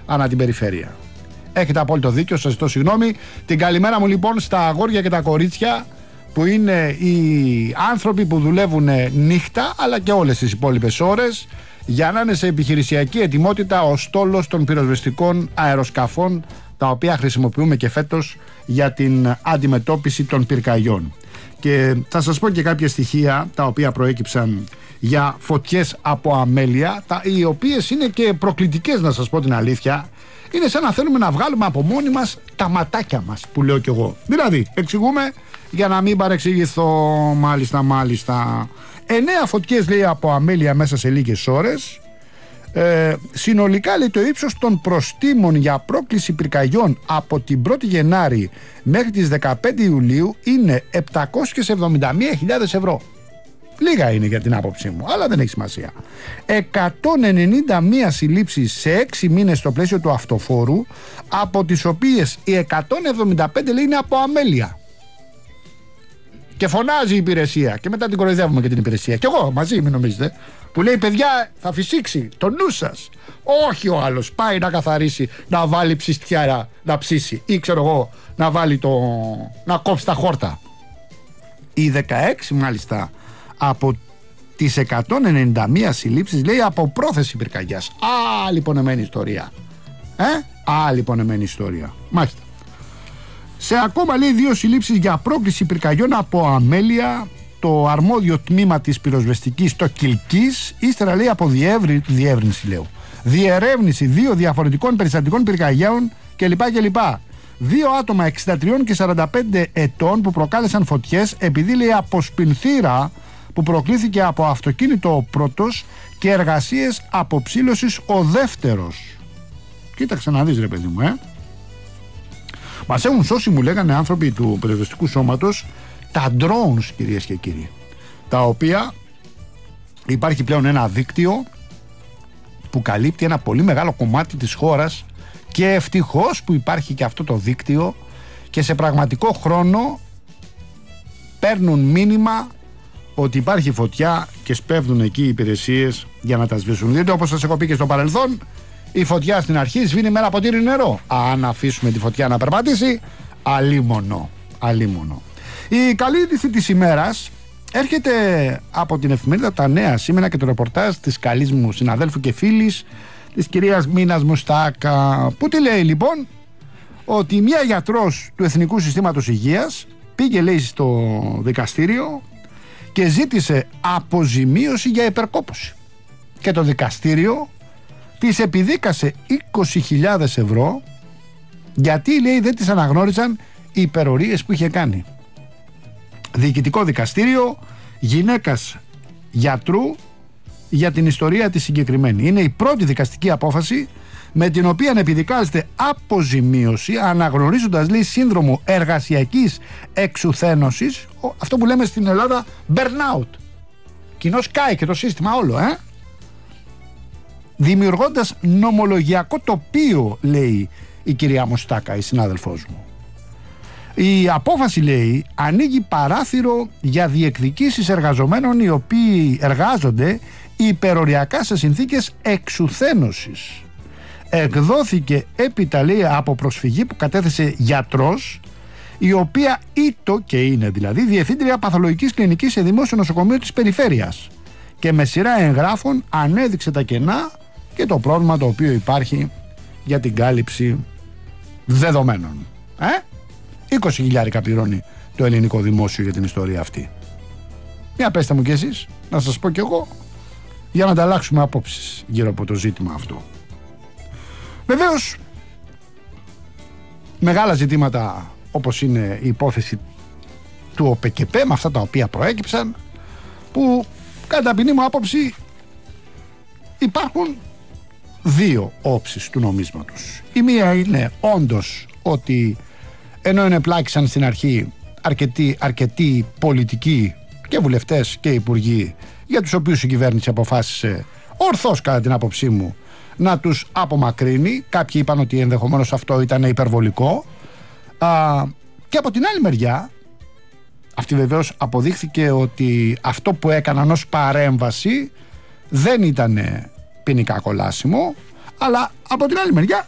ανά την περιφέρεια. Έχετε απόλυτο δίκιο, σας ζητώ συγγνώμη. Την καλημέρα μου λοιπόν στα αγόρια και τα κορίτσια, που είναι οι άνθρωποι που δουλεύουν νύχτα αλλά και όλες τις υπόλοιπες ώρες για να είναι σε επιχειρησιακή ετοιμότητα ο στόλος των πυροσβεστικών αεροσκαφών, τα οποία χρησιμοποιούμε και φέτος για την αντιμετώπιση των πυρκαγιών. Και θα σας πω και κάποια στοιχεία τα οποία προέκυψαν για φωτιές από αμέλεια, οι οποίες είναι και προκλητικές, να σας πω την αλήθεια. Είναι σαν να θέλουμε να βγάλουμε από μόνοι μας τα ματάκια μας, που λέω κι εγώ. Δηλαδή, εξηγούμε για να μην παρεξηγηθώ. Μάλιστα. 9 φωτιές, λέει, από αμέλεια μέσα σε λίγες ώρες. Συνολικά, λέει, το ύψος των προστίμων για πρόκληση πυρκαγιών από την 1η Γενάρη μέχρι τις 15 Ιουλίου είναι 771.000 ευρώ. Λίγα είναι για την άποψή μου, αλλά δεν έχει σημασία. 191 συλλήψεις σε 6 μήνες στο πλαίσιο του αυτοφόρου, από τις οποίες οι 175, λέει, είναι από αμέλεια. Και φωνάζει η υπηρεσία και μετά την κοροϊδεύουμε και την υπηρεσία. Και εγώ μαζί, μην νομίζετε, που λέει, παιδιά, θα φυσήξει το νου σας. Όχι, ο άλλος πάει να καθαρίσει, να βάλει ψιστιάρα, να ψήσει, ή ξέρω εγώ, να βάλει να κόψει τα χόρτα. Οι 16 μάλιστα από τις 191 συλλήψεις, λέει, από πρόθεση πυρκαγιάς. Άλλη πονεμένη ιστορία. Άλλη πονεμένη ιστορία. Μάλιστα. Σε ακόμα, λέει, 2 συλλήψεις για πρόκληση πυρκαγιών από αμέλεια, το αρμόδιο τμήμα της πυροσβεστικής στο Κιλκής, ύστερα, λέει, από διερεύνηση 2 διαφορετικών περιστατικών πυρκαγιών κλπ. 2 άτομα 63 και 45 ετών που προκάλεσαν φωτιές επειδή, λέει, από σπινθήρα που προκλήθηκε από αυτοκίνητο ο πρώτος και εργασίες αποψήλωσης ο δεύτερος. Κοίταξε να δεις, ρε παιδί μου, Μας έχουν σώσει, μου λέγανε άνθρωποι του πυροσβεστικού σώματος, τα drones, κυρίες και κύριοι, τα οποία υπάρχει πλέον ένα δίκτυο που καλύπτει ένα πολύ μεγάλο κομμάτι της χώρας, και ευτυχώς που υπάρχει και αυτό το δίκτυο, και σε πραγματικό χρόνο παίρνουν μήνυμα ότι υπάρχει φωτιά και σπέβδουν εκεί οι υπηρεσίες για να τα σβήσουν. Δείτε, όπως σας έχω πει και στο παρελθόν, η φωτιά στην αρχή σβήνει με ένα ποτήρι νερό. Αν αφήσουμε τη φωτιά να περπατήσει, αλίμονο. Η καλή είδηση της ημέρας έρχεται από την εφημερίδα Τα Νέα σήμερα και το ρεπορτάζ της καλής μου συναδέλφου και φίλης, της κυρίας Μίνας Μουστάκα, που τι λέει λοιπόν? Ότι μια γιατρός του Εθνικού Συστήματος Υγείας πήγε, λέει, στο δικαστήριο και ζήτησε αποζημίωση για υπερκόπωση, και το δικαστήριο της επιδίκασε 20.000 ευρώ, γιατί, λέει, δεν της αναγνώριζαν οι υπερορίες που είχε κάνει. Διοικητικό δικαστήριο γυναίκας γιατρού για την ιστορία της συγκεκριμένη. Είναι η πρώτη δικαστική απόφαση με την οποία επιδικάζεται αποζημίωση, αναγνωρίζοντας, λέει, σύνδρομο εργασιακής εξουθένωσης, αυτό που λέμε στην Ελλάδα burnout. Κοινώς κάει και το σύστημα όλο, δημιουργώντας νομολογιακό τοπίο, λέει η κυρία Μουστάκα, η συνάδελφός μου. Η απόφαση, λέει, ανοίγει παράθυρο για διεκδικήσεις εργαζομένων οι οποίοι εργάζονται υπεροριακά σε συνθήκες εξουθένωσης. Εκδόθηκε έπειτα, λέει, από προσφυγή που κατέθεσε γιατρός, η οποία και είναι δηλαδή διευθύντρια παθολογικής κλινικής σε δημόσιο νοσοκομείο της περιφέρειας, και με σειρά εγγράφων ανέδειξε τα κενά και το πρόβλημα το οποίο υπάρχει για την κάλυψη δεδομένων. 20.000 πληρώνει το ελληνικό δημόσιο για την ιστορία αυτή. Για πέστε μου κι εσείς, να σας πω κι εγώ, για να ανταλλάξουμε απόψεις γύρω από το ζήτημα αυτό. Βεβαίως, μεγάλα ζητήματα όπως είναι η υπόθεση του ΟΠΕΚΕΠΕ, με αυτά τα οποία προέκυψαν, που κατά ποινή μου άποψη υπάρχουν 2 όψεις του νομίσματος. Η μία είναι όντως ότι ενώ ενεπλάκησαν στην αρχή αρκετοί πολιτικοί και βουλευτές και υπουργοί, για τους οποίους η κυβέρνηση αποφάσισε ορθώς, κατά την άποψή μου, να τους απομακρύνει. Κάποιοι είπαν ότι ενδεχομένως αυτό ήταν υπερβολικό, και από την άλλη μεριά αυτή βεβαίως αποδείχθηκε ότι αυτό που έκαναν ως παρέμβαση δεν ήταν ποινικά κολάσιμο, αλλά από την άλλη μεριά